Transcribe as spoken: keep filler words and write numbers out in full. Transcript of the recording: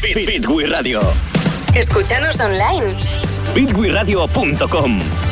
Fit, Fit We Radio. Escúchanos online. fit we radio punto com.